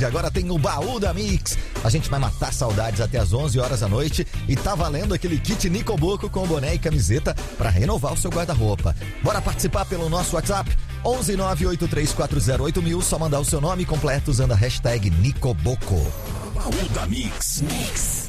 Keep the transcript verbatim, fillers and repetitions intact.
Agora tem o Baú da Mix. A gente vai matar saudades até as onze horas da noite e tá valendo aquele kit Nicoboco com boné e camiseta para renovar o seu guarda-roupa. Bora participar pelo nosso WhatsApp onze nove oito três quatro zero oito mil, só mandar o seu nome completo usando a hashtag Nicoboco. Baú da Mix. Mix.